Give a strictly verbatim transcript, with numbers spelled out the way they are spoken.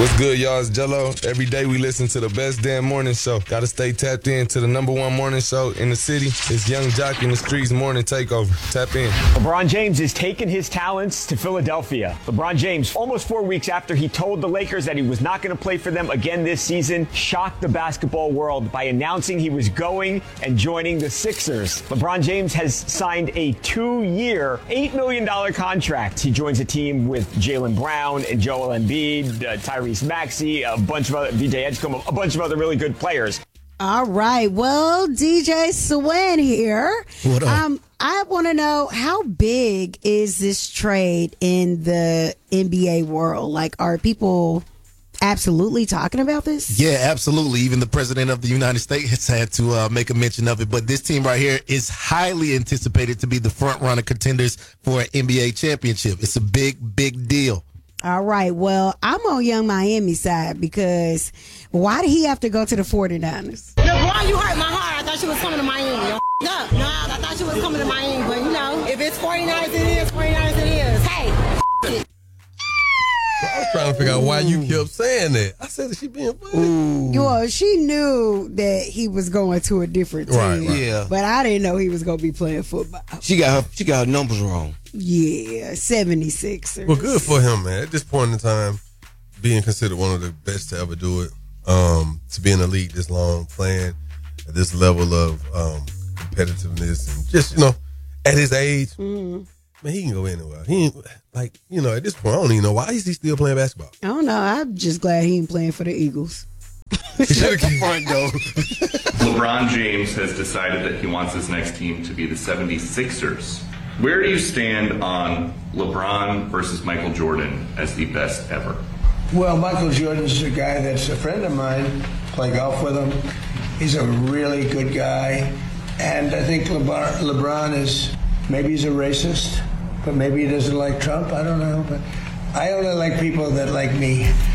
What's good, y'all? It's Jello. Every day we listen to the best damn morning show. Gotta stay tapped in to the number one morning show in the city. It's Young Jock in the Streets Morning Takeover. Tap in. LeBron James is taking his talents to Philadelphia. LeBron James, almost four weeks after he told the Lakers that he was not going to play for them again this season, shocked the basketball world by announcing he was going and joining the Sixers. LeBron James has signed a two-year, eight million dollars contract. He joins a team with Jaylen Brown and Joel Embiid, uh, Tyrese Maxey, a bunch of other, V J Edgecombe, a bunch of other really good players. All right. Well, D J Swen here. What up? Um, I want to know, how big is this trade in the N B A world? Like, are people absolutely talking about this? Yeah, absolutely. Even the president of the United States has had to uh, make a mention of it. But this team right here is highly anticipated to be the front-runner contenders for an N B A championship. It's a big, big deal. All right. Well, I'm on Young Miami side because why did he have to go to the forty-niners? LeBron, you hurt my heart. I thought she was coming to Miami. Yo, up. No, I thought she was coming to Miami. But, you know, if it's forty-niners, it is. forty-niners, it is. Hey, it. I was trying to figure out why you kept saying that. I said that she being funny. Well, she knew that he was going to a different team. Right, right. Yeah. But I didn't know he was going to be playing football. She got her, she got her numbers wrong. Yeah, seventy-sixers. Well, good for him, man. At this point in time, being considered one of the best to ever do it, um, to be in the league this long, playing at this level of um, competitiveness, and just, you know, at his age, Mm-hmm. man, he can go anywhere. He ain't, like, you know, at this point, I don't even know why is he still playing basketball. I don't know. I'm just glad he ain't playing for the Eagles. He should have Front door. LeBron James has decided that he wants his next team to be the seventy-sixers. Where do you stand on LeBron versus Michael Jordan as the best ever? Well, Michael Jordan's a guy that's a friend of mine. Play golf with him. He's a really good guy. And I think LeBron, LeBron is, maybe he's a racist, but maybe he doesn't like Trump. I don't know. But I only like people that like me.